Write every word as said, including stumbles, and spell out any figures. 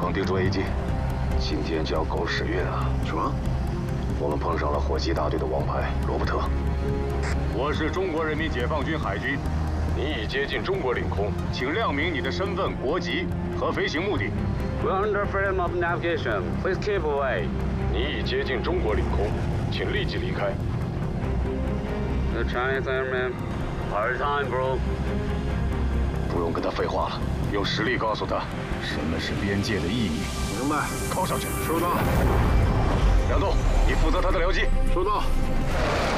绑定住 A G， 今天就要狗屎运了。 什么？ 我们碰上了火鸡大队的王牌罗伯特。 我是中国人民解放军海军， 你已接近中国领空， 请亮明你的身份、国籍和飞行目的。 We're under freedom of navigation. Please keep away. 你已接近中国领空，请立即离开。 The Chinese airmen, hard time, bro. 不用跟他废话了，用实力告诉他什么是边界的意义。 明白。 靠上去。 收到。 梁栋，你负责他的僚机。 收到。